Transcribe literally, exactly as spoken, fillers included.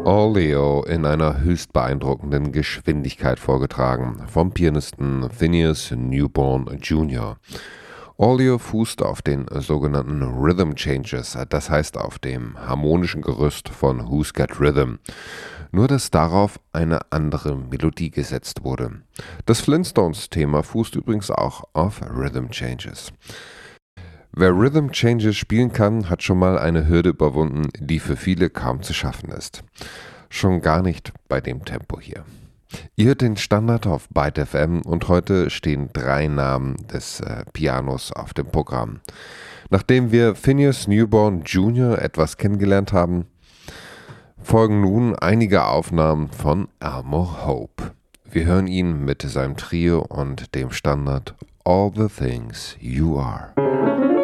All Leo in einer höchst beeindruckenden Geschwindigkeit vorgetragen vom Pianisten Phineas Newborn Junior All Leo fußt auf den sogenannten Rhythm Changes, das heißt auf dem harmonischen Gerüst von Who's Got Rhythm, nur dass darauf eine andere Melodie gesetzt wurde. Das Flintstones-Thema fußt übrigens auch auf Rhythm Changes. Wer Rhythm Changes spielen kann, hat schon mal eine Hürde überwunden, die für viele kaum zu schaffen ist. Schon gar nicht bei dem Tempo hier. Ihr hört den Standard auf Byte F M und heute stehen drei Namen des äh, Pianos auf dem Programm. Nachdem wir Phineas Newborn Junior etwas kennengelernt haben, folgen nun einige Aufnahmen von Elmore Hope. Wir hören ihn mit seinem Trio und dem Standard All the Things You Are.